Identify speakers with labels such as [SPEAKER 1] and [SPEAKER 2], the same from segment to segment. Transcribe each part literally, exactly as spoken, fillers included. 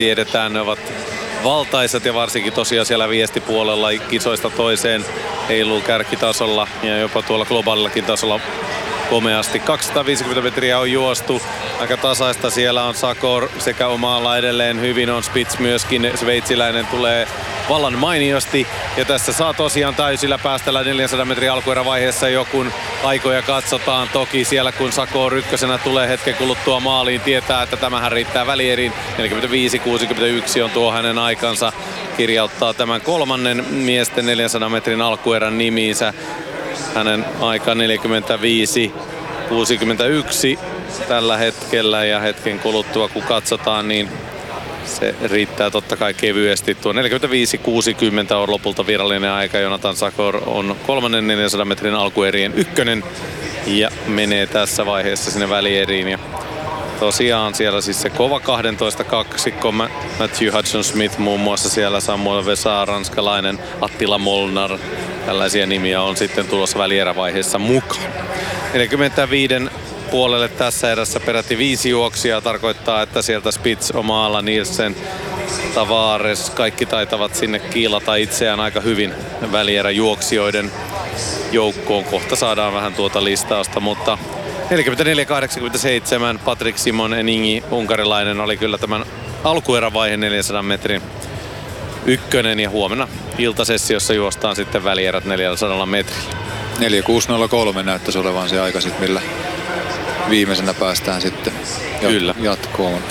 [SPEAKER 1] tiedetään, ne ovat valtaisat ja varsinkin tosiaan siellä viestipuolella kisoista toiseen heiluu kärkitasolla ja jopa tuolla globaalillakin tasolla komeasti. kaksisataaviisikymmentä metriä on juostu. Aika tasaista siellä on Sakor sekä omalla edelleen hyvin on Spitz myöskin. Sveitsiläinen tulee vallan mainiosti ja tässä saa tosiaan täysillä päästellä neljänsadan metrin alkuerävaiheessa jo kun aikoja katsotaan. Toki siellä kun Sakor ykkösenä tulee hetken kuluttua maaliin tietää, että tämähän riittää välieriin. neljäkymmentäviisi kuusikymmentäyksi on tuo hänen aikansa. Kirjauttaa tämän kolmannen miesten neljänsadan metrin alkuerän nimiinsä. Hänen aika neljäkymmentäviisi kuusikymmentäyksi tällä hetkellä ja hetken kuluttua kun katsotaan niin se riittää totta kai kevyesti. Tuo neljäkymmentäviisi kuusikymmentä on lopulta virallinen aika. Jonathan Sakor on kolmannen neljänsadan metrin alkuerien ykkönen ja menee tässä vaiheessa sinne välieriin. Ja tosiaan siellä siis se kova kaksitoista kaksikko, Matthew Hudson-Smith muun muassa siellä, Samuel Vesa, ranskalainen, Attila Molnar. Tällaisia nimiä on sitten tulossa välierävaiheessa mukaan. neljäkymmentäviisi puolelle tässä erässä peräti viisi juoksijaa tarkoittaa, että sieltä Spitz, Omala, Nielsen, Tavares, kaikki taitavat sinne kiilata itseään aika hyvin välieräjuoksijoiden joukkoon. Kohta saadaan vähän tuota listausta, mutta neljäkymmentäneljä kahdeksankymmentäseitsemän Patrick Simon Eningi, unkarilainen, oli kyllä tämän alkuerävaiheen neljänsadan metrin ykkönen ja huomenna iltasessiossa juostaan sitten välierät neljänsadalla metrillä.
[SPEAKER 2] neljä kuusi nolla kolme näyttäisi olevan se aika sit, millä viimeisenä päästään sitten
[SPEAKER 1] Kyllä.
[SPEAKER 2] jatkoon.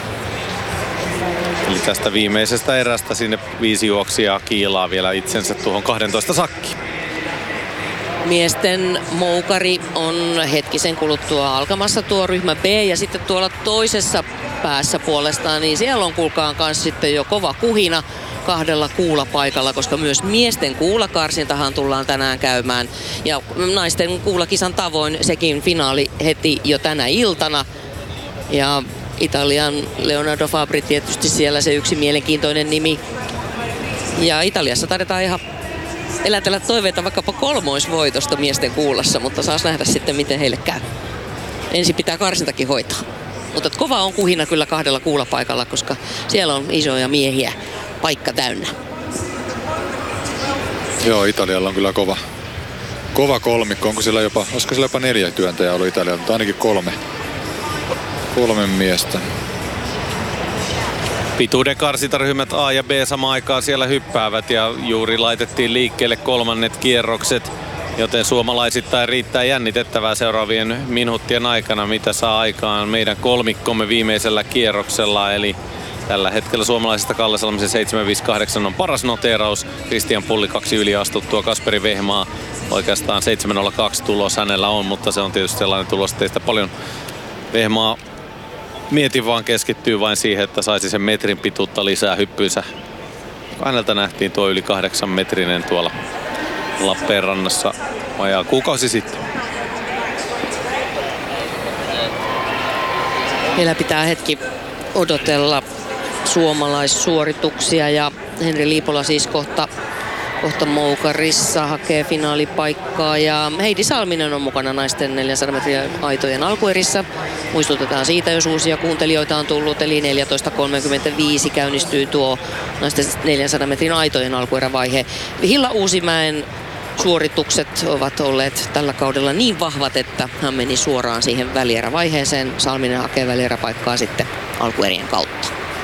[SPEAKER 1] Eli tästä viimeisestä erästä sinne viisi juoksijaa kiilaa vielä itsensä tuohon kaksitoista sakkiin.
[SPEAKER 3] Miesten moukari on hetkisen kuluttua alkamassa tuo ryhmä B ja sitten tuolla toisessa päässä puolestaan, niin siellä on kuulkaan kanssa sitten jo kova kuhina kahdella kuulapaikalla, koska myös miesten kuulakarsintahan tullaan tänään käymään. Ja naisten kuulakisan tavoin sekin finaali heti jo tänä iltana. Ja Italian Leonardo Fabri tietysti siellä se yksi mielenkiintoinen nimi. Ja Italiassa taidetaan ihan elätellä toiveita vaikkapa kolmoisvoitosta miesten kuulassa, mutta saas nähdä sitten miten heille käy. Ensin pitää karsintakin hoitaa. Mutta kova on kuhina kyllä kahdella kuulapaikalla, koska siellä on isoja miehiä paikka täynnä.
[SPEAKER 2] Joo, Italialla on kyllä kova, kova kolmikko. Onko siellä jopa, olisiko siellä jopa neljä työntäjää ollut Italialla, mutta ainakin kolme. Kolme miestä.
[SPEAKER 1] Pituuden karsintaryhmät A ja B samaan aikaan siellä hyppäävät ja juuri laitettiin liikkeelle kolmannet kierrokset. Joten suomalaisittain riittää jännitettävää seuraavien minuuttien aikana, mitä saa aikaan meidän kolmikkomme viimeisellä kierroksella. Eli tällä hetkellä suomalaisista Kalle Salmisen seitsemän viisi kahdeksan on paras noteeraus. Christian Pulli kaksi yli astuttua. Kasperi Vehmaa oikeastaan seitsemän nolla kaksi tulos hänellä on, mutta se on tietysti sellainen tulos, että teistä paljon Vehmaa mieti vaan keskittyy vain siihen, että saisi sen metrin pituutta lisää hyppyynsä. Häneltä nähtiin tuo yli kahdeksan metrinen tuolla Lappeenrannassa vajaa kuukausi sitten.
[SPEAKER 3] Vielä pitää hetki odotella suomalaissuorituksia ja Henri Liipola siis kohta, kohta moukarissa hakee finaalipaikkaa ja Heidi Salminen on mukana naisten neljänsadan metrin aitojen alkuerissä. Muistutetaan siitä, jos uusia kuuntelijoita on tullut, eli neljätoista kolmekymmentäviisi käynnistyy tuo naisten neljänsadan metrin aitojen alkuerävaihe. Hilla Uusimäen suoritukset ovat olleet tällä kaudella niin vahvat, että hän meni suoraan siihen välierävaiheeseen. Salminen hakee välieräpaikkaa sitten alkuerien kautta.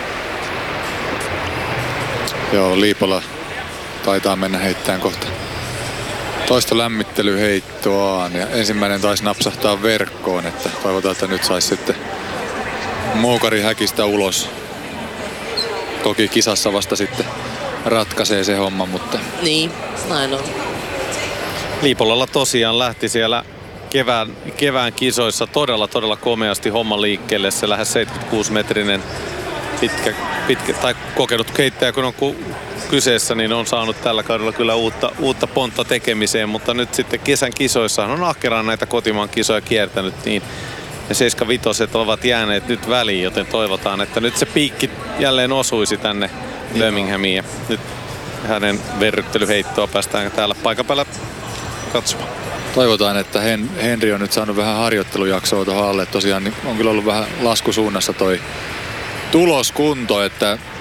[SPEAKER 2] Joo, Liipola taitaa mennä heittämään kohta toista lämmittelyheittoaan ja ensimmäinen taisi napsahtaa verkkoon, että toivotaan, että nyt saisi sitten moukari häkistä ulos. Toki kisassa vasta sitten ratkaisee se homma, mutta...
[SPEAKER 3] Niin, näin on.
[SPEAKER 1] Liipolalla tosiaan lähti siellä kevään, kevään kisoissa todella todella komeasti homma liikkeelle. Se lähes seitsemänkymmentäkuusi metrinen pitkä, pitkä tai kokenut keittäjä kun on ku, kyseessä, niin on saanut tällä kaudella kyllä uutta, uutta pontta tekemiseen, mutta nyt sitten kesän kisoissa on ahkeraan näitä kotimaan kisoja kiertänyt, niin ja seitsemänkymmentäviisi ovat jääneet nyt väliin, joten toivotaan, että nyt se piikki jälleen osuisi tänne Birminghamiin ja nyt hänen verryttelyheittoa päästään täällä paikan päällä katsomaan.
[SPEAKER 2] Toivotaan, että Hen- Henri on nyt saanut vähän harjoittelujaksoa tuohon alle. Tosiaan niin on kyllä ollut vähän laskusuunnassa toi tuloskunto, että